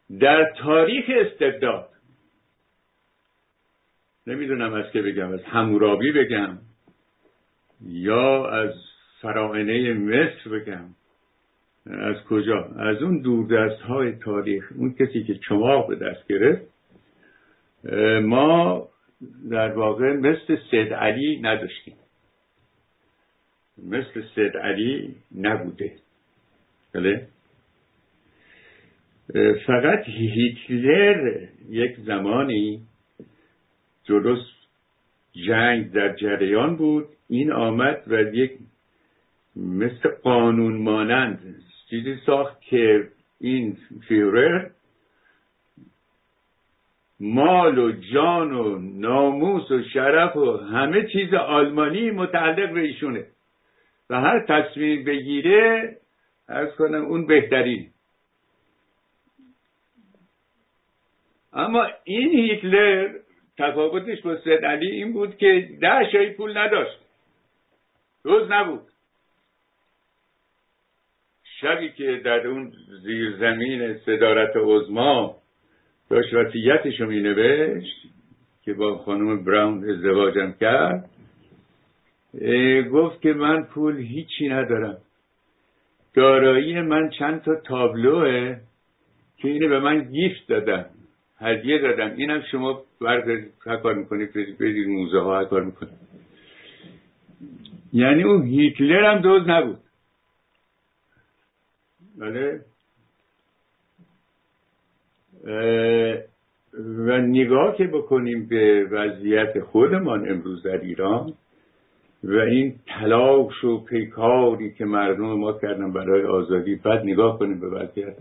در تاریخ استبداد، نمیدونم از که بگم، از حمورابی بگم یا از فراعنه مصر بگم، از کجا، از اون دوردست های تاریخ، اون کسی که چماق به دست گرفت، ما در واقع مثل سید علی نداشتیم، مثل سید علی نبوده. بله؟ فقط هیتلر یک زمانی درست جنگ در جریان بود، این آمد و یک مثل قانون مانند چیزی ساخت که این فیورر مال و جان و ناموس و شرف و همه چیز آلمانی متعلق به ایشونه و هر تصمیم بگیره عرض کنم اون بهترین. اما این هیتلر تفاوتش با سید علی این بود که 10 شای پول نداشت، روز نبود. شبی که در اون زیرزمین صدارت عظما داشت وصیتش رو مینوشت که با خانم براون ازدواجم کرد، گفت که من پول هیچی ندارم، دارایی من چند تا تابلوه که اینو به من گیفت دادن، هدیه دادن، اینم شما بردارید هر کار میکنید برید موزه ها هر کار میکنید. یعنی اون هیتلر هم دوز نبود. بله؟ و نگاه که بکنیم به وضعیت خودمان امروز در ایران و این تلاش و پیکاری که مردم ما کردن برای آزادی، بعد نگاه کنیم به وضعیت،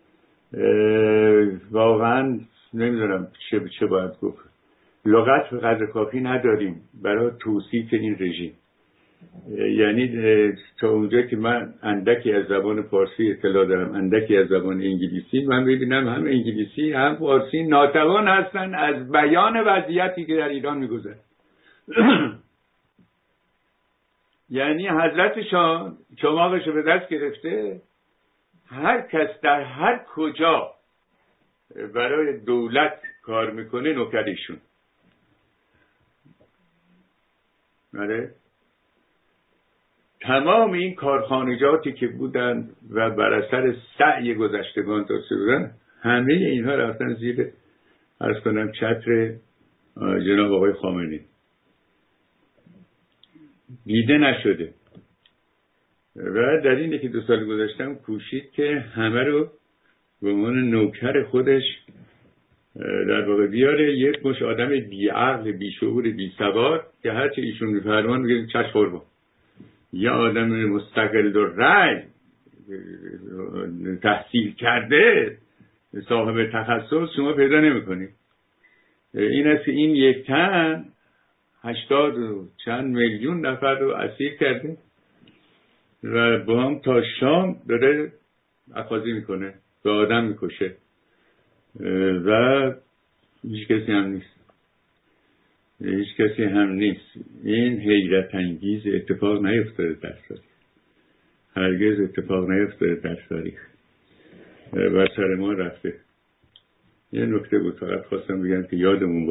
واقعا نمیدونم چه باید گفت. لغت به قدر کافی نداریم برای توصیف این رژیم. یعنی تا اونجا که من اندکی از زبان فارسی اطلاع دارم، اندکی از زبان انگلیسی، من ببینم هم انگلیسی هم فارسی ناتوان هستن از بیان وضعیتی که در ایران میگذره. یعنی حضرتشان چماقش رو به دست گرفته، هر کس در هر کجا برای دولت کار میکنه نوکریشون. بله؟ تمام این کارخانجاتی که بودن و بر اثر سعی گذشتگان تاسیس بودن، همه اینها رفتن زیر عرض کنم چتر جناب آقای خامنه‌ای، دیده نشده. و در این 1-2 سال گذشتم کوشید که همه رو به عنوان نوکر خودش در واقع بیاره، یک مش آدم بی‌عقل، بی‌شعور، بی‌سواد که هر چه ایشون می‌فرمان میگه چش قربان. یا آدم مستقل الرأی، تحصیل کرده، صاحب تخصص شما پیدا نمی‌کنید. این است که این یک تن 80 و چند میلیون نفر رو اسیر کرده و با هم تا شام داره اخاذی میکنه، به آدم میکشه و هیچ کسی هم نیست. هیچ کسی هم نیست. این حیرت انگیز، اتفاق نیفتاده در تاریخ، هرگز اتفاق نیفتاده در تاریخ، بر سر ما رفته. یه نکته بود فقط خواستم بگم که یادمون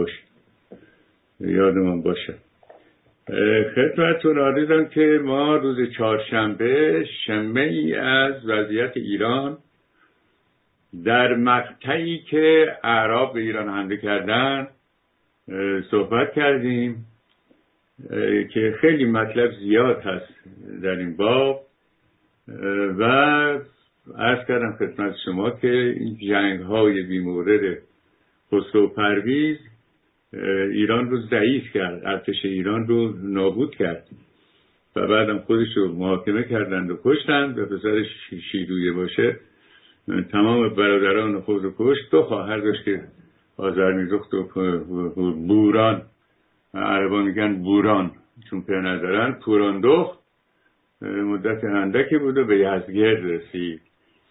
باشه. خدمتتون عرضم که ما روز چهارشنبه شمه ای از وضعیت ایران در مقطعی که اعراب به ایران حمله کردن صحبت کردیم که خیلی مطلب زیاد هست در این باب و عرض کردم خدمت شما که این جنگ های بی‌مورد خسرو پرویز ایران رو ضعیف کرد، ارتش ایران رو نابود کرد و بعدم خودش رو محاکمه کردند و کشتند و پسرش شیرویه باشه تمام برادران خود رو کشت. 2 خواهر داشت که آذرمیزخت و بوران، عربا میگن بوران چون پر ندارن، پوراندخت مدت اندکی بود و به یزدگرد رسید.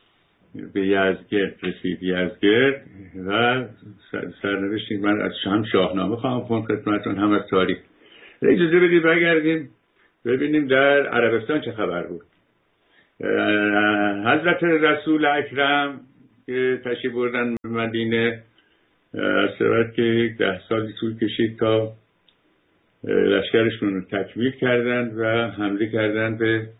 یزدگرد و سرنوشت من از هم شاهنامه خواهم خوند خدمتتون هم از تاریخ. اجازه بدید بگردیم ببینیم در عربستان چه خبر بود. حضرت رسول اکرم که تشریف بردن مدینه، از صورت که 10 سالی طول کشید تا لشکرشون رو تکمیل کردن و حمله کردن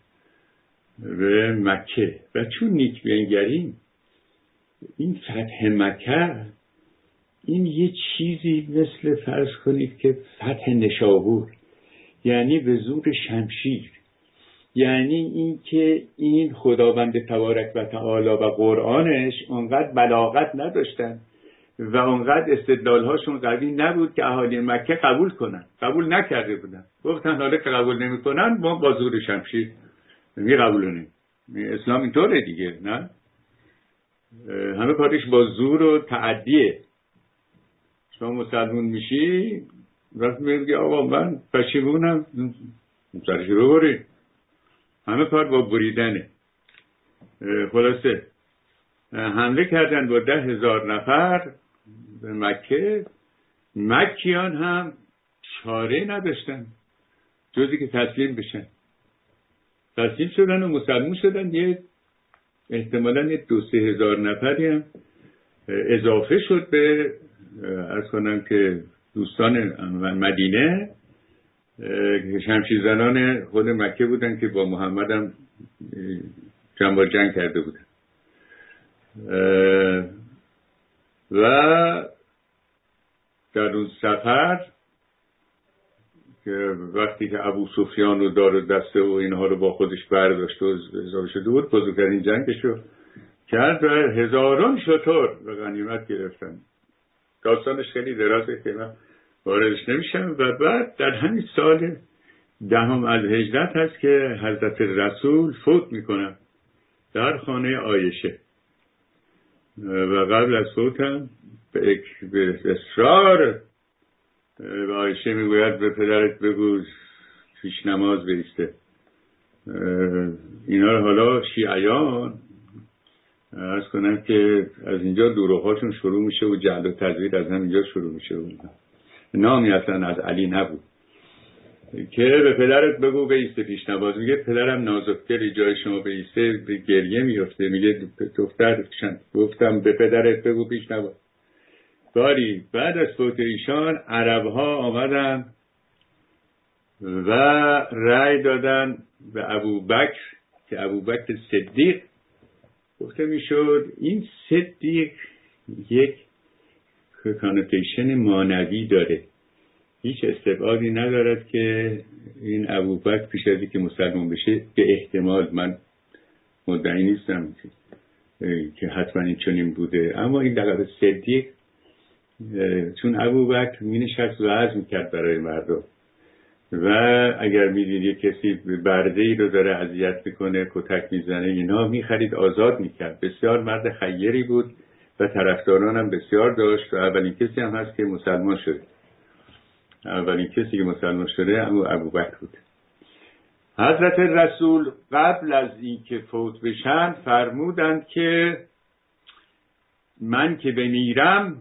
به مکه. و چون نیک بنگریم این فتح مکه این یه چیزی مثل فرض کنید که فتح نشابور، یعنی به زور شمشیر، یعنی این که این خداوند تبارک و تعالی و قرآنش اونقدر بلاغت نداشتن و اونقدر استدلالهاشون قوی نبود که اهالی مکه قبول نکرده بودن. گفتن حالا که قبول نمی کنن ما با زور شمشیر قبولونیم. اسلام اینطوره دیگه، نه؟ همه کارش با زور و تعدیه. شما مسلمون میشی وقتی میگی آقا من پشیمونم، سرش رو برید. همه کار با بریدنه. خلاصه حمله کردن با 10,000 نفر به مکه. مکیان هم چاره نداشتن جزی که تسلیم بشن. تسلیم شدن و مسلمون شدن. یه احتمالاً 2-3 هزار نفری هم اضافه شد به عرض کنم که دوستان مدینه، شمشیر زنان خود مکه بودن که با محمد هم چند بار جنگ کرده بودن. و در اون سفر که وقتی که ابو سفیان و دار و دسته و اینها رو با خودش برداشت و اضافه شده بود، بزرگترین جنگش رو کرد و هزاران شتر به غنیمت گرفتن. داستانش خیلی درازه که من واردش نمیشم. و بعد در همین سال 10 الهجرت هست که حضرت رسول فوت میکنن در خانه عایشه. و قبل از فوتم به اصرار به عایشه میگوید به پدرت بگو پیش نماز بیسته. اینا رو حالا شیعیان عرض کنم که از اینجا دوروهاشون شروع میشه و جهل و تزویر از همینجا شروع میشه. نامی اصلا از علی نبود که به پدرت بگو بیسته پیش نماز. میگه پدرم نازکدلی جای شما بیسته به گریه میفته. میگه دختر گفتم به پدرت بگو پیش نماز. باری بعد از فوت ایشان عربها آمدن و رأی دادن به ابوبکر که ابوبکر صدیق گفته میشد. این صدیق یک کانوتیشن مانوی داره، هیچ استبعادی ندارد که این ابوبکر پیش از اینکه مسلمان بشه، به احتمال، من مدعی نیستم که حتما این چنین بوده، اما این لقب صدیق چون ابوبکر مینشست وعظ میکرد برای مردم و اگر میدید یک کسی برده ای رو داره اذیت میکنه، کتک میزنه، اینا میخرید آزاد میکرد. بسیار مرد خیری بود و طرفداران هم بسیار داشت و اولین کسی هم هست که مسلمان شده. اولین کسی که مسلمان شده اما ابوبکر بود. حضرت رسول قبل از اینکه فوت بشن فرمودند که من که بمیرم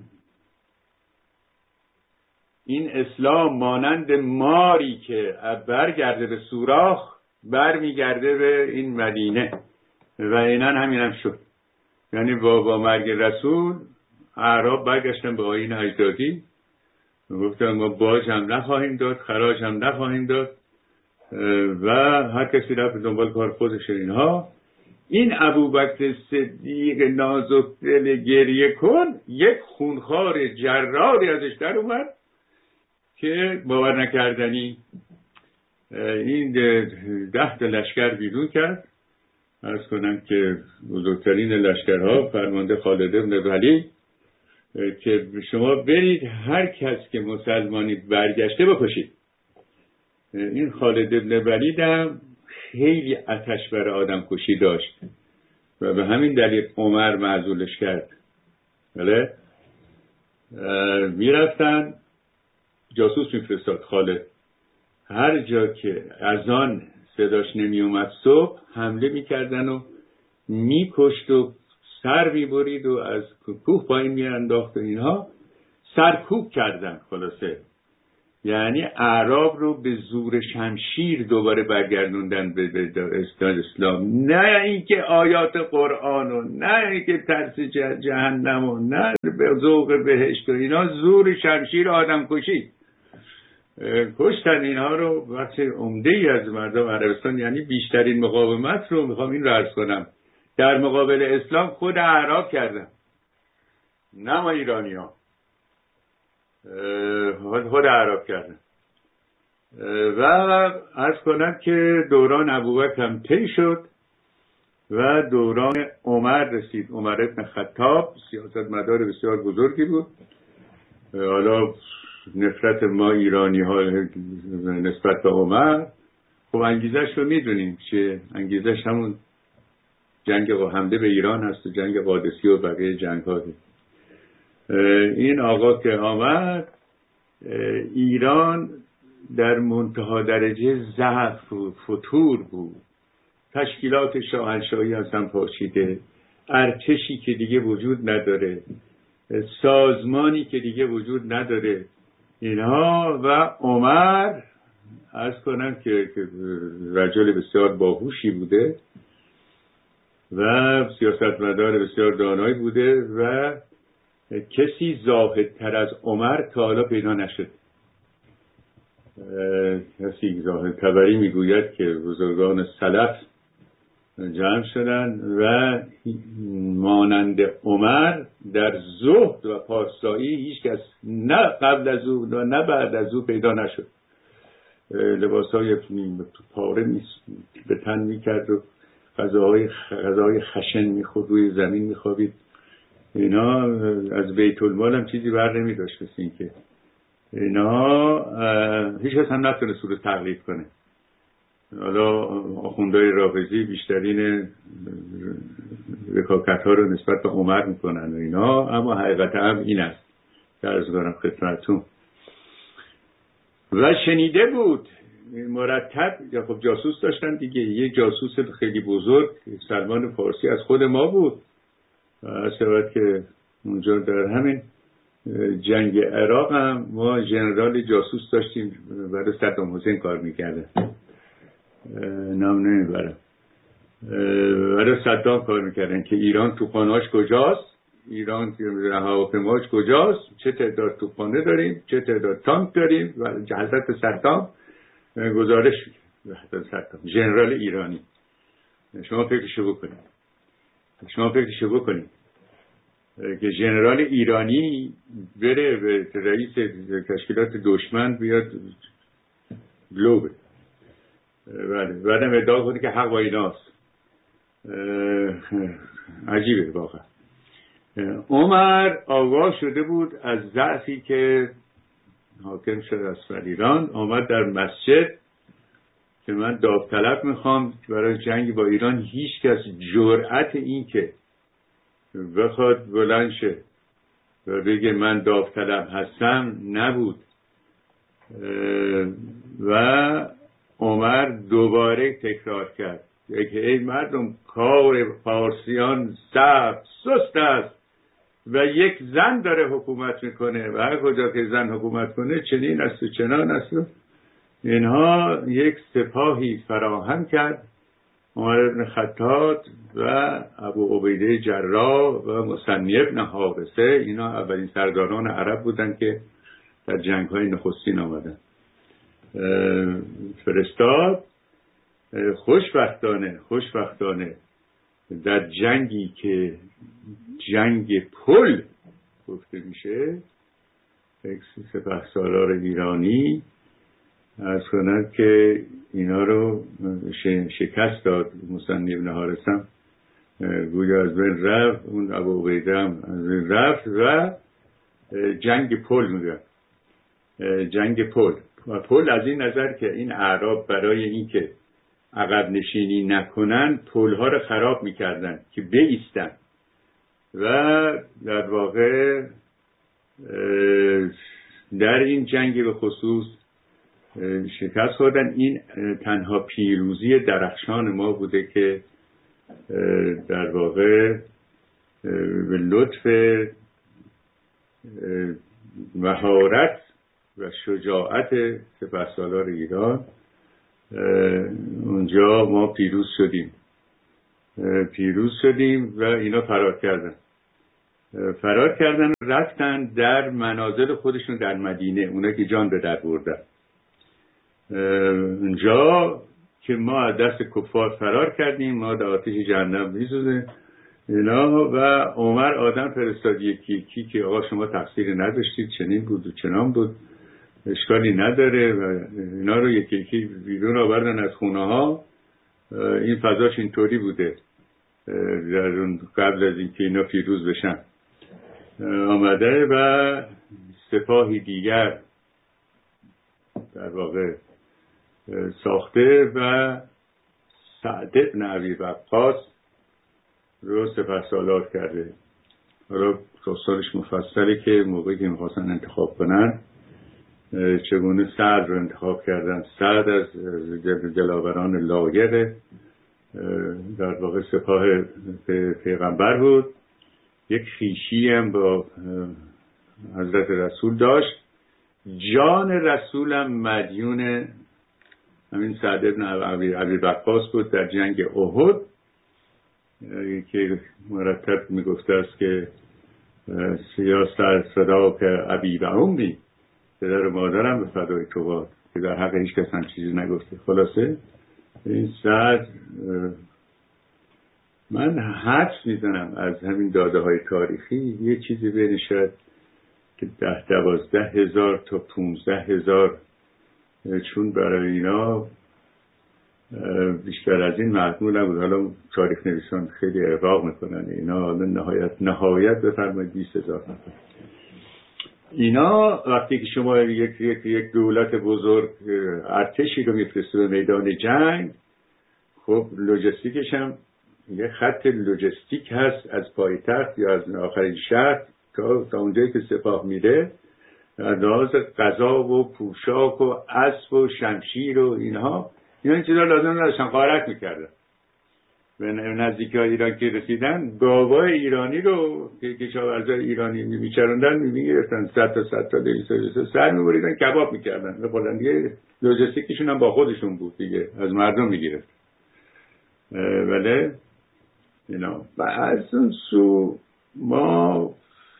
این اسلام مانند ماری که برگرده به سوراخ برمیگرده به این مدینه. و اینن همین هم شد. یعنی با مرگ رسول اعراب برگشتن به آیین اجدادی، گفتن ما باج هم نخواهیم داد، خراج هم نخواهیم داد و هر کسی رفت دنبال کار خودش. اینها این ابوبکر صدیق نازک دل گریه کن یک خونخوار جراری ازش در اومد که باور نکردنی این 10 لشکر بیرون کرد. عرض کنم که بزرگترین لشکرها فرمانده خالد بن ولید که شما برید هر کس که مسلمانید برگشته بکشید. این خالد بن ولید هم خیلی آتش بر آدم کشی داشت و به همین دلیل عمر معزولش کرد. بله میرفتن جاسوس میفرستاد خالد، هر جا که اذان صداش نمی اومد صبح حمله میکردن و میکشت و سر میبرید و از کوه پایین میانداخت و اینها سرکوب کردن. خلاصه یعنی اعراب رو به زور شمشیر دوباره برگردوندن به اسلام، نه اینکه آیات قرآن و نه اینکه ترس جهنم و نه به ذوق بهشت و اینا، زور شمشیر آدم کشی کشتن اینها رو. وقتی عمده ای از مردم عربستان، یعنی بیشترین مقاومت رو میخوام این رو عرض کنم در مقابل اسلام خود اعراب کردن، نه ما ایرانی ها، خود اعراب کردن. و عرض کنم که دوران ابوبکر هم طی شد و دوران عمر رسید. عمر ابن خطاب سیاستمدار بسیار بزرگی بود. حالا نفرت ما ایرانی ها نسبت به عمر، خب انگیزش رو میدونیم چیه. انگیزش همون جنگ حمله به ایران هست و جنگ قادسی و بقیه جنگ ها. این آقا که آمد، ایران در منتها درجه ضعف و فتور بود، تشکیلات شاهنشاهی هستن پاشیده، ارتشی که دیگه وجود نداره، سازمانی که دیگه وجود نداره اینها. و عمر عرض کنم که رجل بسیار باهوشی بوده و سیاستمدار بسیار دانایی بوده و کسی زاهدتر از عمر تا حالا پیدا نشد. کسی زاهد، طبری میگوید که بزرگان سلف جمع شدن و مانند عمر در زهد و پارسایی هیچ کس نه قبل از او و نه بعد از او پیدا نشد. لباسهای پاره به تن میکرد و غذای خشن میخورد، روی زمین میخوابید. اینا از بیت المال هم چیزی بر نمی داشت. مثل این که اینا هیچ کس هم نتونست رو تقلید کنه. حالا آخوندهای رافضی بیشترین رکاکت ها رو نسبت به عمر میکنن و اینا، اما حقیقت هم این است که عرض کنم خدمتتون. و شنیده بود مرتب، یا خب جاسوس داشتن دیگه، یه جاسوس خیلی بزرگ سلمان فارسی از خود ما بود. از شود که اونجا در همین جنگ عراق هم ما ژنرال جاسوس داشتیم برای صدام حسین کار میکرده، نام نمیبرم، برای صدام کار میکردن که ایران توپخانه‌اش کجاست، ایران هواپیماش کجاست، چه تعداد توپخانه داریم، چه تعداد تانک داریم. و حضرت صدام گزارش حضرت صدام ژنرال ایرانی، شما فکرشو بکنید که ژنرال ایرانی بره به رئیس تشکیلات دشمن بیاد گلوب، بعدم ادعا کنه که حق با ایناست. عجیبه واقعا. عمر آگاه شده بود از ضعفی که حاکم شد از ایران، آمد در مسجد که من داوطلب میخوام برای جنگ با ایران. هیچ کس جرأت این که بخواد بلند شه و بگه من داوطلب هستم نبود. و عمر دوباره تکرار کرد که ای مردم، کار پارسیان سست است و یک زن داره حکومت میکنه و هر کجا که زن حکومت کنه چنین است و چنان است. اینها یک سپاهی فراهم کرد، عمر ابن خطاب و ابو عبیده جراح و مثنی ابن حارثه. اینا اولین سرداران عرب بودن که در جنگ‌های نخستین آمدن. فرستاد. خوشبختانه در جنگی که جنگ پل گفته میشه، سپهسالار ایرانی از کند که اینا رو شکست داد. مثنی ابن حارثه گویا از بین رفت، اون ابو عبیده هم از بین رفت و جنگ پل میگن. جنگ پل از این نظر که این اعراب برای اینکه عقب نشینی نکنن پلها رو خراب میکردن که بایستن و در واقع در این جنگ به خصوص شکست خوردن. این تنها پیروزی درخشان ما بوده که در واقع به لطف مهارت و شجاعت سپهسالار ایران اونجا ما پیروز شدیم و اینا فرار کردن رفتن در منازل خودشون در مدینه، اونا که جان به در بردن. اونجا که ما از دست کفار فرار کردیم، ما در آتش جهنم میسوزیم اینا، و عمر آدم فرستاد یکی که آقا شما تقصیری نداشتید، چنین بود و چنان بود، اشکالی نداره، و اینا رو یکی بیرون آوردن از خونه ها. این فضاش اینطوری بوده در اون قبل از اینکه اینا پیروز بشن. آمده و سپاهی دیگر در واقع ساخته و سعد بن ابی وقاص رو سپهسالار کرده. حالا داستانش مفصله که موقعی که میخواستن انتخاب کنن چگونه سعد رو انتخاب کردن. سعد از دلاوران لایق در واقع سپاه پیغمبر بود، یک خویشی هم با حضرت رسول داشت، جان رسولم مدیون همین سعد بن ابی وقاص بود در جنگ احد، که مرتب میگفته است که سیاست صدا که ابی و امی، پدر و مادرم به فدای تو باد، که در حق هیچ کس هم چیزی نگفته. خلاصه این سعد، من حدس میزنم از همین داده های تاریخی یه چیزی بین شاید که 10-12 تا 15,000، چون برای اینا بیشتر از این محمول نبود. حالا تاریخ نویسان خیلی ارواق میکنن اینا، حالا نهایت بفرمایید 20,000 نفر. اینا وقتی که شما یک دولت بزرگ ارتشی رو میفرسته به میدان جنگ، خب لوجستیکش هم یه خط لوجستیک هست از پایتخت یا از آخرین شهر تا اونجایی که سپاه میره، لحاظ غذا و پوشاک و اسب و شمشیر و اینا این چیزا لازم نداشتن، غارت میکردن. و نزدیکی های ایران که رسیدن، گاوای ایرانی رو که کشاورزای ایرانی میچروندن میگرفتن، 100 تا 200 سر میبریدن کباب میکردن و بلندی لوجستیکشون هم با خودشون بود دیگه، از مردم میگرفت. ولی اینا و از اون سو ما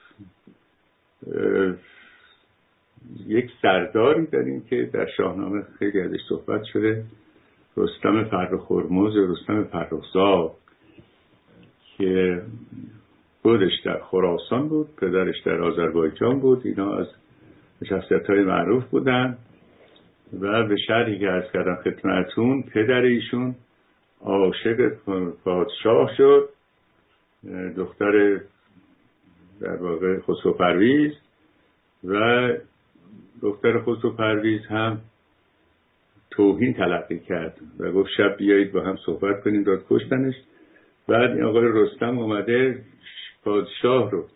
یک سرداری داریم که در شاهنامه خیلی ازش صحبت شده، رستم فرخ هرمز، رستم فرخزاد، که خودش در خراسان بود، پدرش در آذربایجان بود. اینا از شخصیت‌های معروف بودن و به شرحی که عرض کردم خدمتتون، پدر ایشون عاشق پادشاه شد، دختر در واقع خسرو پرویز، و دختر خسرو پرویز هم توهین تلقی کرد و گفت شب بیایید با هم صحبت کنیم، داد کشتنش. بعد این آقای رستم اومده پادشاه رو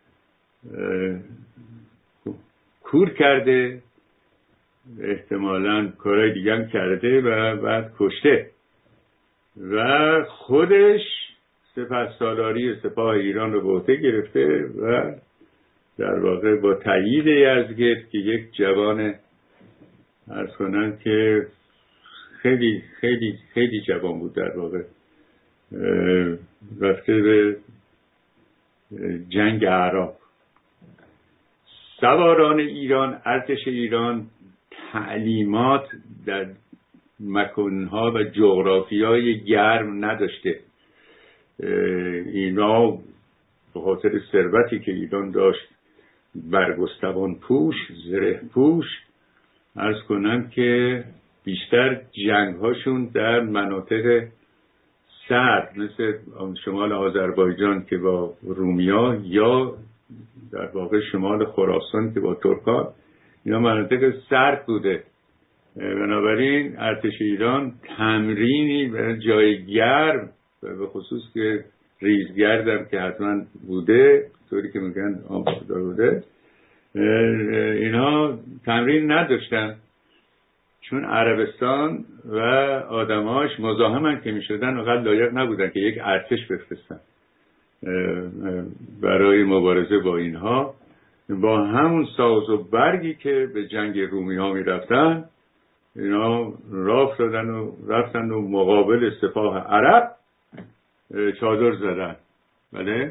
کور کرده، احتمالاً کارهای دیگه هم کرده و بعد کشته، و خودش سپهسالاری سپاه ایران رو به عهده گرفته و در واقع با تایید یزدگرد که یک جوان عرض کنن که خیلی خیلی خیلی جوان بود، در واقع رفته به جنگ اعراب. سواران ایران، ارتش ایران تعلیمات در مکانها و جغرافیای گرم نداشته. اینا به خاطر ثروتی که ایران داشت، برگستوان پوش، زره پوش، عرض کنم که بیشتر جنگ هاشون در مناطق سرد مثل شمال آذربایجان که با رومیا، یا در واقع شمال خراسان که با ترکان، اینا مناطق سرد بوده. بنابراین ارتش ایران تمرینی برای جای گرم و به خصوص که ریزگردم که حتما بوده، طوری که میگن آمادار بوده، اینا تمرین نداشتن، چون عربستان و آدماش مزاحمن که میشدن وقت لایق نبودن که یک ارتش بفرستن برای مبارزه با اینها. با همون ساز و برگی که به جنگ رومی ها می رفتن، اینا رفتن و مقابل سپاه عرب چادر زدن. بله،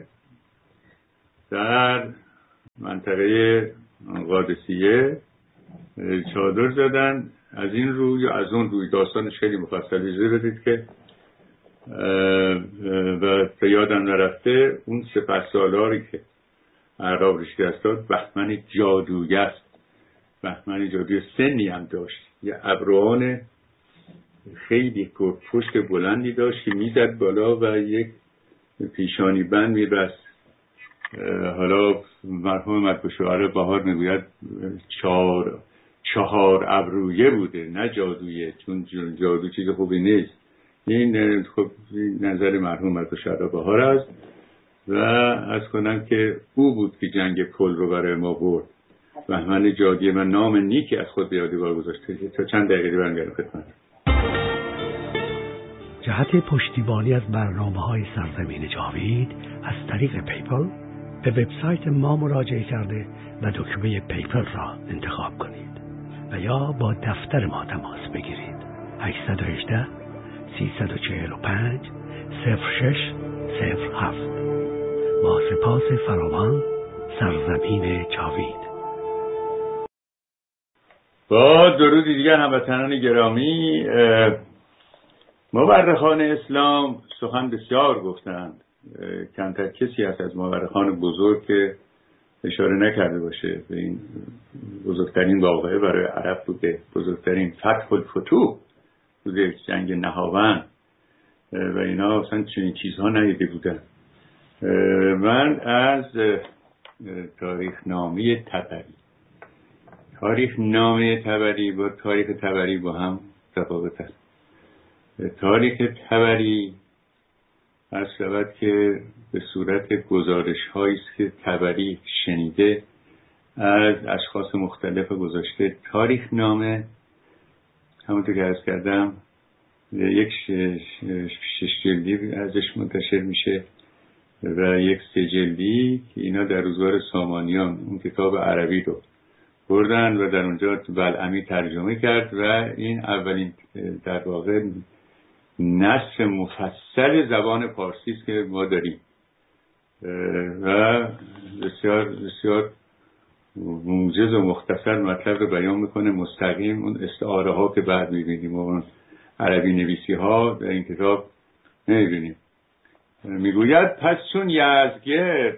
در منطقه قادسیه چادر زدن. از این روی یا از اون روی داستانش خیلی مفصل اجازه بدید که و یادم نرفته اون سپهسالاری که عرب رو شکست داد بهمن جادویی است. بهمن جادویی سنی هم داشت، یه ابروان خیلی پشت بلندی داشت که میزد بالا و یک پیشانی بند میبست. حالا مرحوم ملک شعرا بهار میگوید 4 ابرویه بوده، نه جادویه، چون جادو چیز خوبی نیست. این خب نظر مرحوم ملک شعرا بهار است و عرض کنم که او بود که جنگ پل رو برای ما برد. بهمن جادویی من نام نیکی از خود به یادگار گذاشته. تا چند دقیقه برمیگردم خدمت. جهت پشتیبانی از برنامه‌های سرزمین جاوید از طریق پیپل به وبسایت ما مراجعه کرده و دکمه پیپل را انتخاب کنید و یا با دفتر ما تماس بگیرید. 818 345 0607. با سپاس فراوان، سرزمین جاوید. با درودی دیگر هموطنان گرامی، مورخان اسلام سخن بسیار گفتند. کمتر کسی هست از مورخان بزرگ که اشاره نکرده باشه به این بزرگترین واقعه برای عرب بوده، بزرگترین فتح الفتوح بوده، جنگ نهاوند و اینا اصلا چنین چیزها ندیده بودن. من از تاریخنامه طبری با تاریخ طبری با هم تفاوت است. تاریخ طبری از شود که به صورت گزارش هایی است که طبری شنیده از اشخاص مختلف گذاشته. تاریخ نامه همونطور که عرض کردم یک 6 جلدی ازش منتشر میشه و یک 3 جلدی که اینا در روزگار سامانیان اون کتاب عربی رو بردن و در اونجا بلعمی ترجمه کرد و این اولین در واقع نصر مفصل زبان پارسی است که ما داریم و بسیار بسیار موجز و مختصر مطلب رو بیان میکنه مستقیم. اون استعاره ها که بعد میبینیم و اون عربی نویسی ها در این کتاب نمیبینیم. میگوید پس چون یزدگرد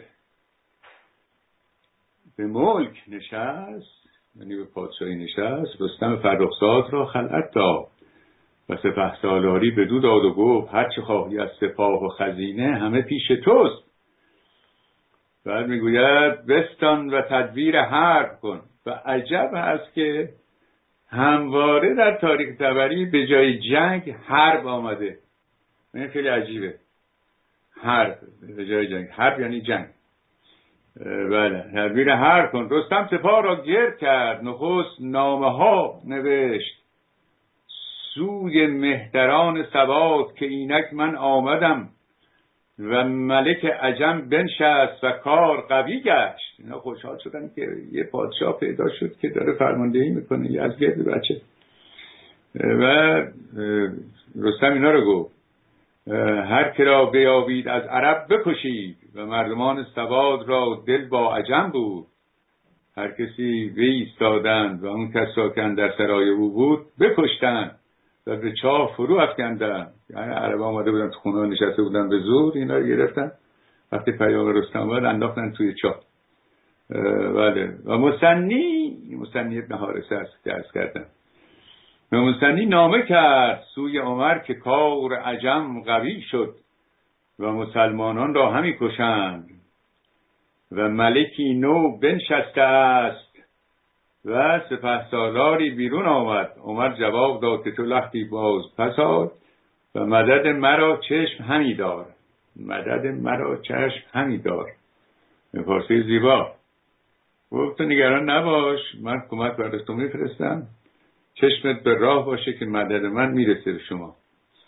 به ملک نشست، یعنی به پادشاهی نشست، رستم فرخزاد را خلعت داد و سپهسالاری بدو داد و گفت هر چه خواهی از سپاه و خزینه همه پیش توست. بعد میگوید بستان و تدبیر حرب کن. و عجب هست که همواره در تاریخ طبری به جای جنگ حرب آمده. این خیلی عجیبه. حرب به جای جنگ، حرب یعنی جنگ. بله، تدبیر حرب کن. رستم سپاه را گرد کرد، نخست نامه ها نوشت سوی مهتران سواد که اینک من آمدم و ملک عجم بنشست و کار قوی گشت. اینا خوشحال شدن که یه پادشاه پیدا شد که داره فرماندهی میکنه یزدگرد بچه. و رستم اینا رو گفت هر که را بیابید از عرب بکشید و مردمان سواد را دل با عجم بود. هر کسی ایستادند و اون کس را که در سرای او بود بکشتند و به چاه فرو افکندند. یعنی عرب آمده بودن تو خونه نشسته بودن به زور، اینا رو گرفتن وقتی پیام رستم آمد انداختن توی چاه. بله. و مصنی ابن حارثه است که عرض کردم. و مصنی نامه کرد سوی عمر که کار عجم قوی شد و مسلمانان را همی کشند و ملکی نو بنشسته است و سپهسالاری بیرون آمد. عمر جواب داد که تو لختی باز پس آر و مدد مرا چشم همی دار. مدد مرا چشم همی دار به فارسی زیبا. گفت تو نگران نباش، من کمک برای تو میفرستم، چشمت به راه باشه که مدد من میرسه به شما.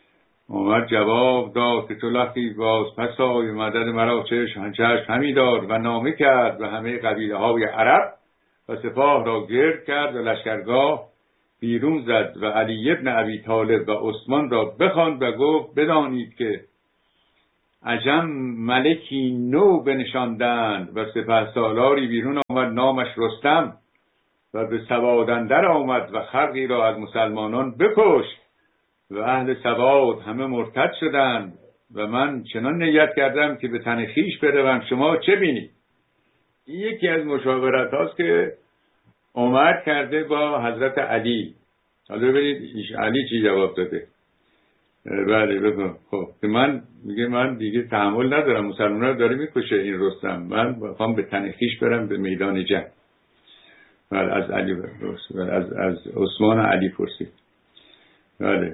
اومد جواب داد که تو لختی باز پس آی مدد مرا چشم همی دار و نامه کرد و همه قبیله های عرب و سپاه را گرد کرد و لشکرگاه بیرون زد و علی ابن ابی طالب و عثمان را بخواند و گفت بدانید که عجم ملکی نو بنشاندند و سپهسالاری بیرون آمد نامش رستم و به سواد اندر آمد و خلقی را از مسلمانان بکشت و اهل سواد همه مرتد شدند و من چنان نیت کردم که به تن خویش بروم، شما چه بینید؟ این یکی از مشاورت هاست که عمر کرده با حضرت علی. حالا ببینید علی چی جواب داده. بله بگم. خب من میگه من دیگه تحمل ندارم، مسلمان رو داره میکشه این رستم، من بخوام به تن خویش برم به میدان جنگ. بله از علی از عثمان علی پرسید. بله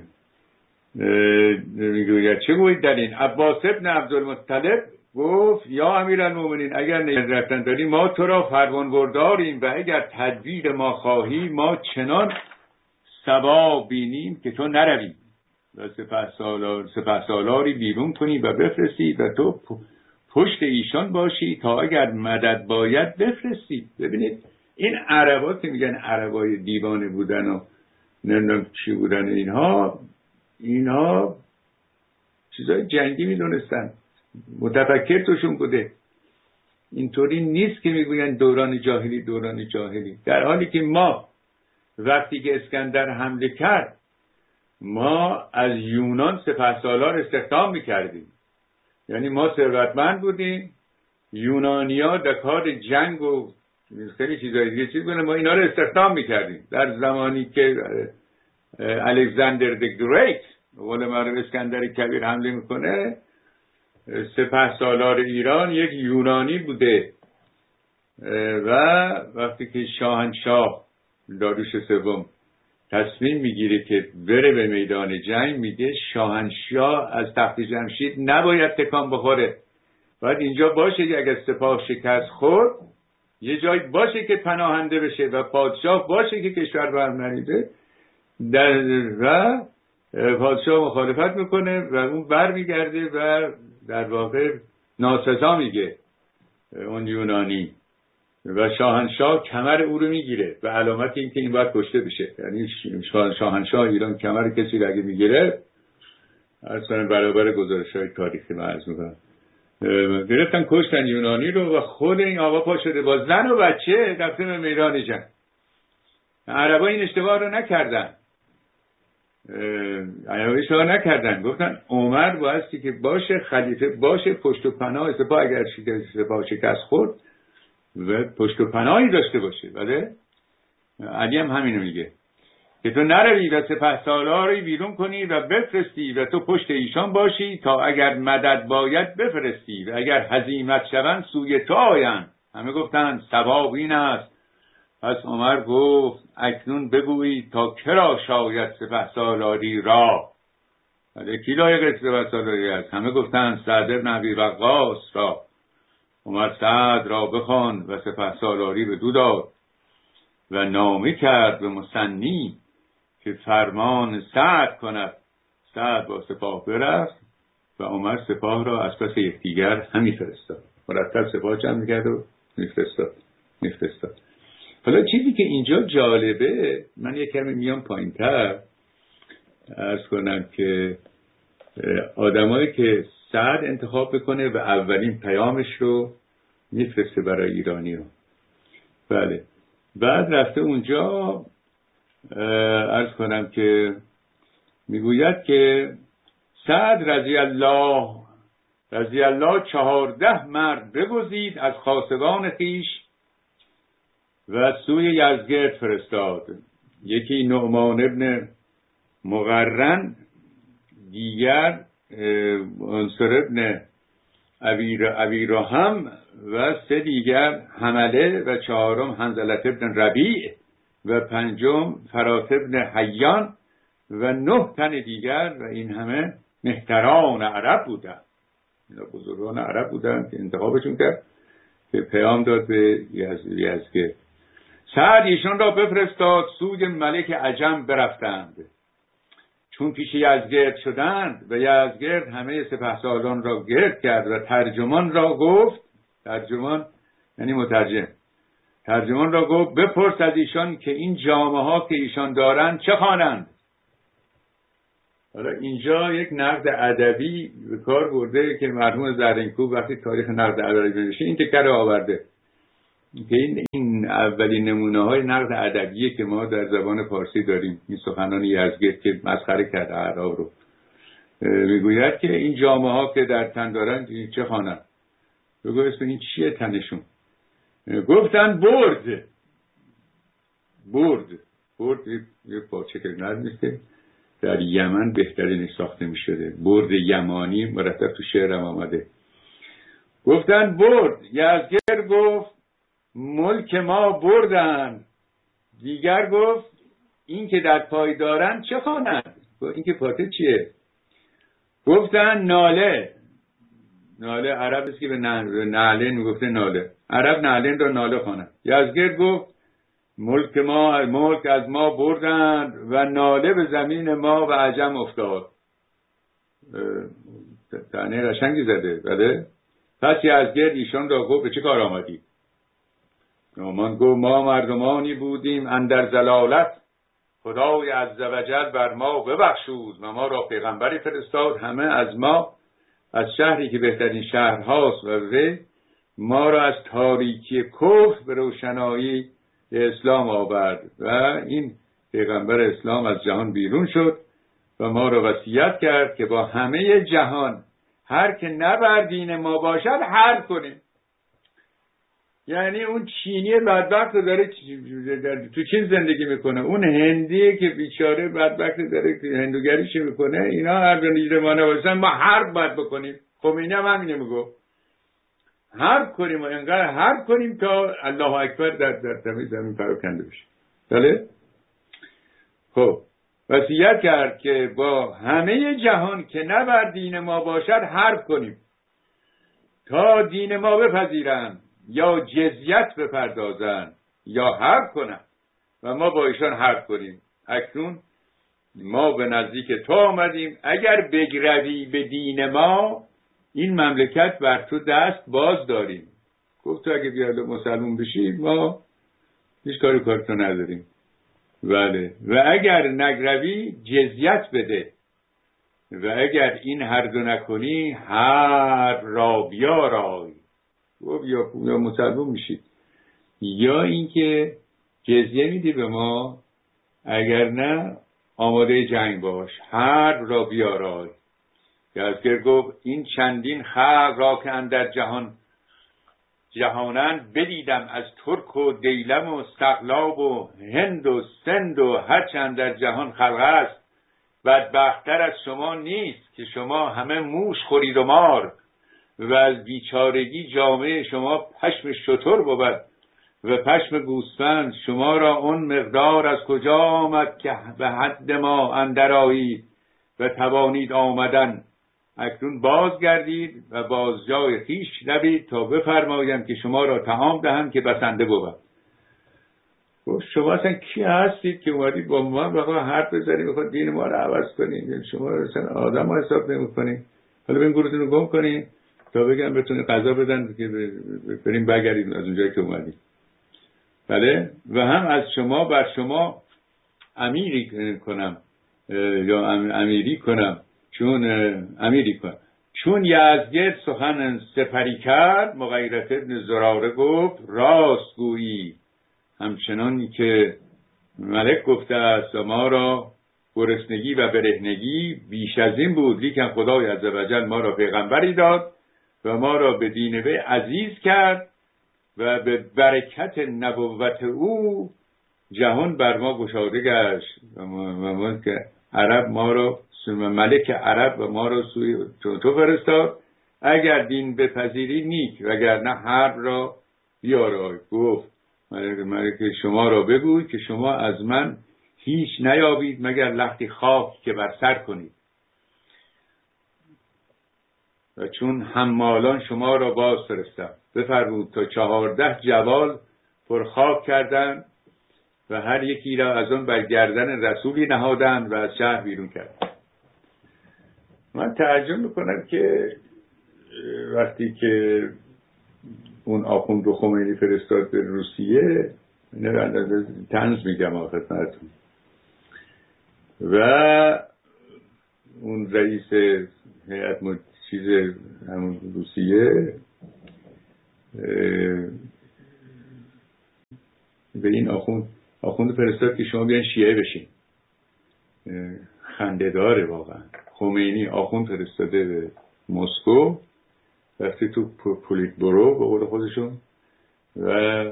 میگوید چه گویید در این؟ عباس ابن عبدالمطلب گفت یا امیرالمومنین اگر نیاز رفتن داری ما تو را فرمان برداریم و اگر تدبیر ما خواهی ما چنان ثواب بینیم که تو نروی و سپهسالاری بیرون کنی و بفرستی و تو پشت ایشان باشی تا اگر مدد باید بفرستی. ببینید این عربا که میگن عربای دیوانه بودن و نمیدونم چی بودن، اینها چیزای جنگی میدونستن، متفکر توشون بوده. اینطوری نیست که میگوین دوران جاهلی، در حالی که ما وقتی که اسکندر حمله کرد ما از یونان سپهسالار استخدام میکردیم، یعنی ما ثروتمند بودیم، یونانیا در کار جنگ و خیلی چیزای دیگه ما اینا رو استخدام میکردیم. در زمانی که الکساندر د گریت قول معروف اسکندر کبیر حمله میکنه، سپهسالار ایران یک یونانی بوده و وقتی که شاهنشاه داریوش سوم تصمیم میگیره که بره به میدان جنگ، میگه شاهنشاه از تخت جمشید نباید تکان بخوره، باید اینجا باشه که اگر سپاه شکست خورد یه جای باشه که پناهنده بشه و پادشاه باشه که کشور برم نریزه. و پادشاه مخالفت میکنه و اون بر میگرده و در واقع ناسزا میگه اون یونانی و شاهنشاه کمر او رو میگیره و علامت این که این باید کشته بشه. یعنی شاهنشاه ایران کمر کسی رو اگه میگیره اصلا برابر گزارش‌های تاریخی من عرض میکنم گرفتن کشتن یونانی رو و خود این آقا پا شده با زن و بچه رفته به میدان جنگ. عربا این اشتباه رو نکردن، نکردن، گفتن عمر بایستی که باشه، خلیفه باشه، پشت و پناه سپاه اگر سپاه شکست خورد و پشت و پناهی داشته باشه. بله علی هم همینو میگه که تو نروی و سپهسالاری بیرون کنی و بفرستی و تو پشت ایشان باشی تا اگر مدد باید بفرستی و اگر هزیمت شوند سوی تو آیند. همه گفتن ثواب این است. پس عمر گفت اکنون بگویید تا کرا شاید سپهسالاری را. ولی کی لایق سپهسالاری است؟ همه گفتن سعد بن ابی وقاص را. عمر سعد را بخواند و سپهسالاری به دو داد و نامه کرد به مثنی که فرمان سعد کند. سعد با سپاه برفت و عمر سپاه را از پس یکدیگر همی فرستاد، مرتب سپاه جمع می‌کرد و میفرستاد. حالا چیزی که اینجا جالبه، من یک کمی میام پایین‌تر عرض کنم که آدمایی که سعد انتخاب بکنه و اولین پیامش رو میفرسته برای ایرانی ها. بله بعد رفته اونجا عرض کنم که میگوید که سعد رضی الله 14 مرد بگزید از خاصگان خویش و سوی یزدگرد فرستاد. یکی نعمان ابن مقرن، دیگر انصر ابن ابی رحم و 3 دیگر حمله و 4م حنظلة ابن ربیع و 5م فرات ابن حیان و 9 تن دیگر و این همه مهتران عرب بودن. اینا بزرگان عرب بودن که انتخابشون کرد که پیام داد به یزدگرد. سعد ایشان را بفرستاد سوی ملک عجم برفتند. چون پیش یزدگرد شدند و یزدگرد همه سپهسالاران را گرد کرد و ترجمان را گفت، ترجمان یعنی مترجم، ترجمان را گفت بپرس از ایشان که این جامه ها که ایشان دارند چه خوانند. حالا اینجا یک نقد ادبی به کار برده که مرحوم زرینکوب وقتی تاریخ نقد ادبی بنویسه این تکه رو آورده که این اولین نمونه های نقد ادبیه که ما در زبان فارسی داریم. این سخنان یزدگرد که مسخره کرد اعراب رو، میگوید که این جامه ها که در تن دارند چه خوانند. بگو اسم این چیه تنشون؟ گفتن برد یه پارچه که نیسته در یمن بهترین ساخته می شده، برد یمانی مرتب تو شعرم آمده. گفتن برد. یزدگرد گفت ملک ما بردن. دیگر گفت این که در پای دارن چه خوانند؟ این که پاته چیه؟ گفتن ناله عرب است که به نعله میگفته ناله، عرب نعله را ناله خوانند. یزدگرد گفت ملک از ما بردند و ناله به زمین ما و عجم افتاد. تعنی قشنگی زده. بله. پس یزدگرد ایشان را گفت به چه کار آمدی؟ نعمان گفت ما مردمانی بودیم اندر ضلالت، خدای عزوجل بر ما ببخشود و ما را پیغمبری فرستاد همه از ما، از شهری که بهترین شهر هاست و ما را از تاریکی کفر به روشنایی اسلام آورد و این پیغمبر اسلام از جهان بیرون شد و ما را وصیت کرد که با همه جهان هر که نه بر دین ما باشد حرب کنیم. یعنی اون چینی بدبخت داره تو چین زندگی میکنه، اون هندی که بیچاره بدبخت داره هندوگریش میکنه، اینا هر دو نیز ما نباشن ما حرب باید بکنیم. خمینی هم همینه میگو حرب کنیم و اینقدر حرب کنیم تا الله اکبر در تمام زمین پراکنده بشه. بله؟ خب وصیت کرد که با همه جهان که نه بر دین ما باشد حرب کنیم تا دین ما بپذیرند یا جزیت بپردازند یا حرب کنند و ما با ایشان حرب کنیم. اکنون ما به نزدیک تو آمدیم، اگر بگروی به دین ما این مملکت بر تو دست باز داریم. گفت تو اگه بیاد مسلمون بشی ما هیچ کارتو نداریم. بله. و اگر نگروی جزیت بده و اگر این هر دو نکنی هر را بیارای. گفت یا مسلمون میشید یا اینکه جزیه میدی به ما، اگر نه آماده جنگ باش. هر را بیارای. یزدگرد گفت این چندین خلق را که اندر جهانند بدیدم، از ترک و دیلم و استقلاب و هند و سند و هر چند در جهان خلق است، بدبختر از شما نیست که شما همه موش خورید و مار و از بیچارگی جامعه شما پشم شتر بود و پشم گوسفند. شما را اون مقدار از کجا آمد که به حد ما اندر آیید و توانید آمدن؟ اکنون بازگردید و باز جای خویش روید تا بفرمایم که شما را طعام دهم که بسنده بود. شما اصلا کی هستید که اومدید با ما بخواه حرف بزنید بخواه دین ما رو عوض کنید؟ شما اصلا آدم ها حساب نمی‌کنید. حالا به این گروهتون رو گم کنید تا بگم بتونه قضا بدن که بریم بگردید از اونجایی که اومدید. بله. و هم از شما بر شما امیری کنم یا امیری کنم چون یزدگرد سخن سپری کرد، مغیرت ابن زراره گفت راست گویی، همچنان که ملک گفته است ما را گرسنگی و برهنگی بیش از این بود، لیکن خدای عزوجل ما را پیغمبری داد و ما را به دین وی عزیز کرد و به برکت نبوت او جهان بر ما گشاده گشت و ما که عرب ما را ملک عرب و ما را سوی تو فرستاد. اگر دین بپذیری نیک و اگر نه حرب را بیارای. گفت ملک شما را بگوی که شما از من هیچ نیابید مگر لختی خاک که بر سر کنید و چون حمالان شما را باز فرستم. بفرمود تا 14 جوال پر خاک کردند و هر یکی را از آن بر گردن رسولی نهادند و از شهر بیرون کردند. من تعجب میکنم که وقتی که اون آخوند خمینی فرستاد به روسیه، طنز میگم خدمتتون، و اون رئیس هیئت همون روسیه به این آخوند فرستاد که شما بیان شیعه بشین. خنده داره واقعا. خمینی آخوند فرستاده به مسکو، رفته تو پولیت برو به قول خودشون و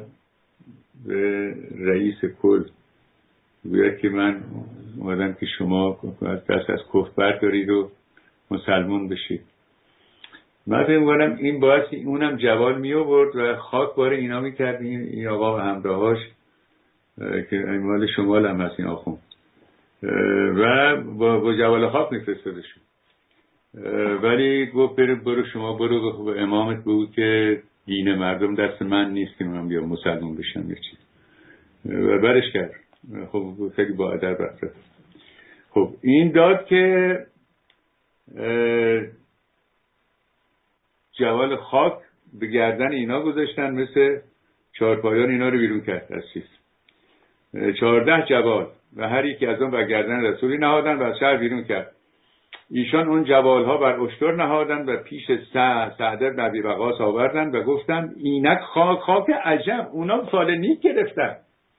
به رئیس کل گوید که من اومدم که شما دست از کفر بردارید و مسلمان بشید. من فکر می‌کنم این باعث اونم جوال می آورد و خاک بار اینا می‌کرد. این آقا و همراهاش که مال شمال هم هست این آخوند، و با جوال خاک می‌فرستادشون. ولی گفت برو شما برو به امامت بگو که دین مردم دست من نیست که من بیام مسلمان بشم یه چیز، و برش کرد. خب خیلی با ادب رفت. خب این داد که جوال خاک به گردن اینا گذاشتن، مثل چهارپایان اینا رو بیرون کرد از چیز. 14 جوال و هر یکی از اون بر گردن رسولی نهادن و از شهر بیرون کرد. ایشان اون جوالها بر اشتر نهادن و پیش سعد بن ابی وقاص آوردن و گفتن اینک خاک عجم. اونا فال نیک گرفتن.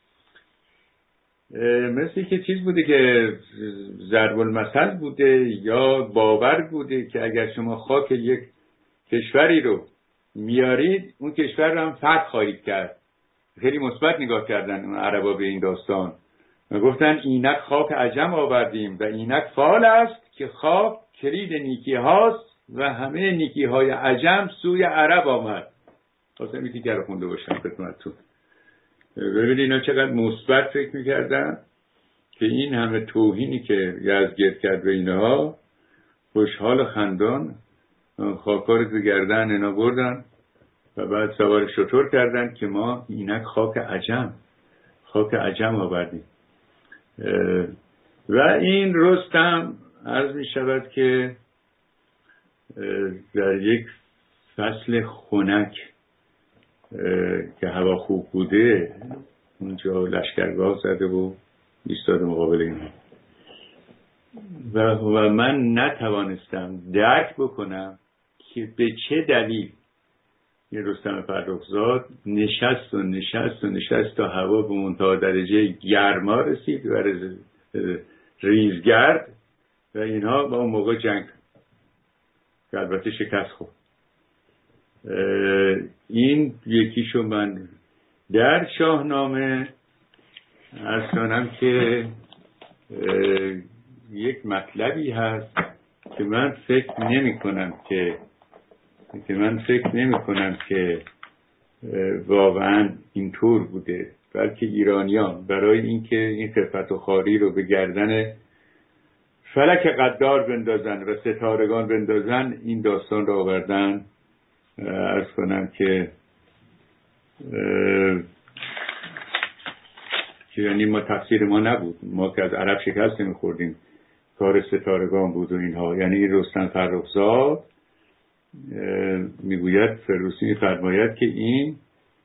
مثل که چیز بوده که ضرب المثل بوده یا باور بوده که اگر شما خاک یک کشوری رو میارید اون کشور رو هم فتح خواهید کرد. خیلی مثبت نگاه کردن اون عربا به این داستان و گفتن اینک خاک عجم آوردیم و اینک فال است که خاک کلید نیکی هاست و همه نیکی های عجم سوی عرب آمد. خواستم این دیگر رو خونده باشم خدمتتون. ببینید اینا چقدر مثبت فکر میکردن که این همه توهینی که یزدگرد کرد به اینها، خوشحال و خندان خاکار رو گردن اینا بردن و بعد سوار شتر کردن که ما اینک خاک عجم آوردیم. و این رستم عرض می شود که در یک فصل خنک که هوا خوب بوده اونجا لشکرگاه زده و ایستاده مقابل اینا و من نتوانستم درک بکنم که به چه دلیل یه رستم فرخزاد نشست تا هوا به منتهی درجه گرما رسید و ریزگرد و اینها با اون موقع جنگ که البته شکست خورد. این یکیشو من در شاهنامه عرض کنم که یک مطلبی هست که من فکر نمی کنم که واقعا اینطور بوده، بلکه ایرانیان برای اینکه این خفت و خواری رو به گردن فلک قدار بندازن و ستارگان بندازن این داستان رو آوردن. عرض کنم که یعنی ما تقصیر ما نبود، ما که از عرب شکست می‌خوردیم، کار ستارگان بود و اینها. یعنی رستم فرخزاد میگوید، فردوسی می‌فرماید که این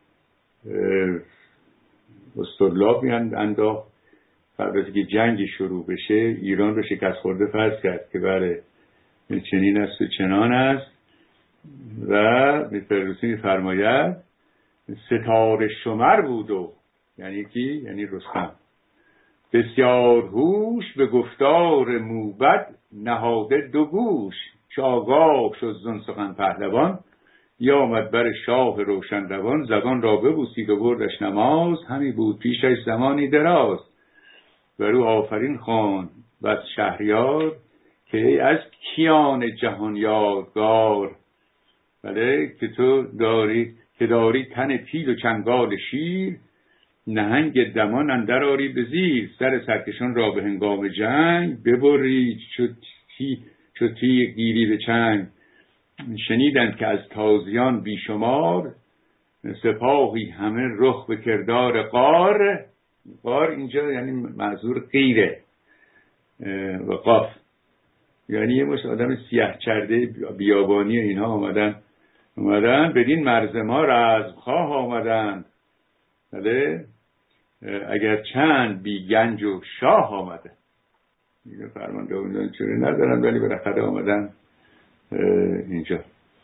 استرلاب انداخت قبل از که جنگی شروع بشه ایران رو شکست خورده فرض کرد که بله چنین است و چنان است و به فردوسی می‌فرماید ستاره شمر بود و یعنی کی؟ یعنی رستم بسیار هوش به گفتار موبد نهاده دو گوش چو آگاه شد زان سخن پهلوان بیامد بر شاه روشن روان زبان را ببوسید و بردش نماز همی بود پیشش زمانی دراز و رو آفرین خواند بس شهریار که ای از کیان جهان یادگار بله که تو داری تن پیل و چنگال شیر نهنگ دمان اندر آری به زیر سر سرکشان را به هنگام جنگ ببری چو تیغ گیری به چنگ شنیدند که از تازیان بیشمار سپاهی همه رخ به کردار غار غار اینجا یعنی منظور غیره و قاف، یعنی یه مشت آدم سیاه چرده بیابانی اینها آمدن بدین مرز ما رزمخواه آمدن، بله اگر چند بی گنج و شاه آمده. اینو فرمانده بودن چوری ندارن ولی بالاخره آمدن اینجا.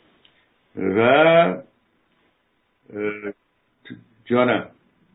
و جانم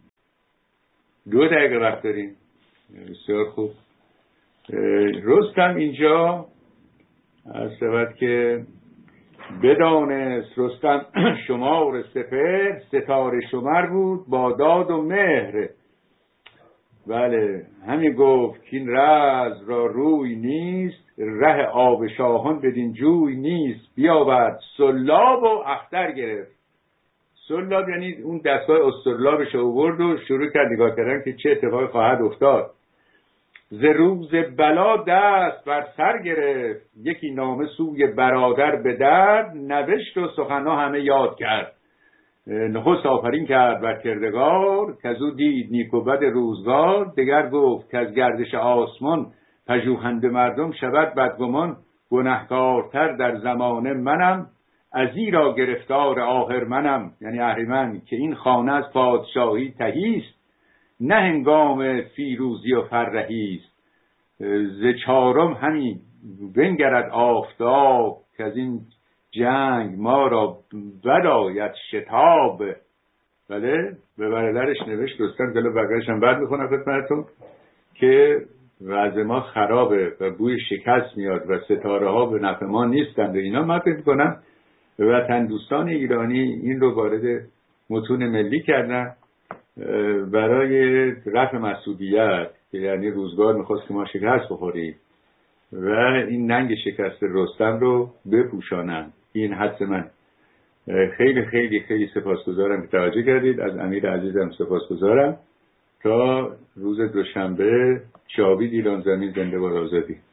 2 دقیقه وقت داریم. بسیار خوب. رستم اینجا از سبت که بدانست رستم شمار سپر، ستاره شمر بود با داد و مهر. بله همین گفت که این رز را روی نیست، ره آب شاهان بدین جوی نیست. بیاورد سلاب و اختر گرفت. سلاب یعنی اون دستگاه استرلابش آورد و شروع کرد نگاه کردن که چه اتفاقی خواهد افتاد. ز روز بلا دست بر سر گرفت، یکی نامه سوی برادر به درد. نوشت و سخنها همه یاد کرد، نخست آفرین کرد بر کردگار. کزو دید نیک و بد روزگار، دگر گفت که از گردش آسمان پژوهنده مردم شود بدگمان. گنهکارتر در زمان منم، ازیرا گرفتار آهرمنم. یعنی اهریمن که این خانه از پادشاهی تهیست، نه هنگام فیروزی و فرهیست. ز چارم همین بنگرد آفتاب، که از این جنگ ما را بداید شتاب. بله به برادرش نوشت رستم، جلو بقیه‌اش هم بعد میخونم خدمتتون که وضع ما خرابه و بوی شکست میاد و ستاره ها به نفع ما نیستند و اینا. من فکر می‌کنم وطن دوستان ایرانی این رو وارد متون ملی کردن برای رفع مسئولیت، یعنی روزگار میخواست که ما شکست بخوریم و این ننگ شکست رستم رو بپوشانن. این حدس من. خیلی خیلی خیلی سپاسگزارم که توجه کردید. از امیر عزیزم سپاسگزارم. تا روز دوشنبه، جاوید ایران زمین زنده باد آزادی.